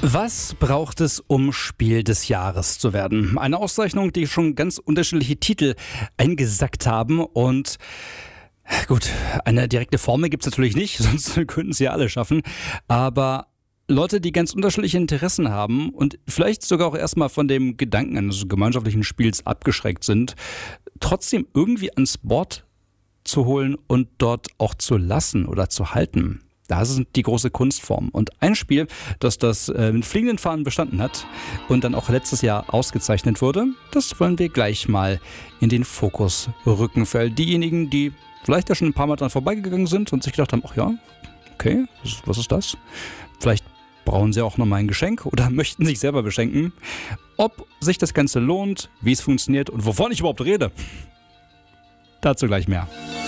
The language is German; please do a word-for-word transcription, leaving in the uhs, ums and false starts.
Was braucht es, um Spiel des Jahres zu werden? Eine Auszeichnung, die schon ganz unterschiedliche Titel eingesackt haben und gut, eine direkte Formel gibt es natürlich nicht, sonst könnten sie ja alle schaffen, aber Leute, die ganz unterschiedliche Interessen haben und vielleicht sogar auch erstmal von dem Gedanken eines gemeinschaftlichen Spiels abgeschreckt sind, trotzdem irgendwie ans Board zu holen und dort auch zu lassen oder zu halten. Das ist die große Kunstform. Und ein Spiel, das das äh, mit fliegenden Fahnen bestanden hat und dann auch letztes Jahr ausgezeichnet wurde, das wollen wir gleich mal in den Fokus rücken. Für all diejenigen, die vielleicht ja schon ein paar Mal dran vorbeigegangen sind und sich gedacht haben, ach ja, okay, was ist das? Vielleicht brauchen sie auch nochmal ein Geschenk oder möchten sich selber beschenken. Ob sich das Ganze lohnt, wie es funktioniert und wovon ich überhaupt rede, dazu gleich mehr.